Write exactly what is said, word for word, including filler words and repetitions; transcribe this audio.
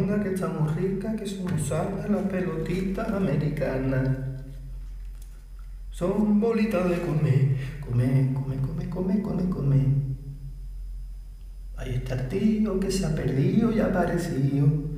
que está muy rica, que son usadas las pelotitas americanas. Son bolitas de comer, comer, comer, comer, comer, comer, comer. Ahí está el tío que se ha perdido y ha aparecido.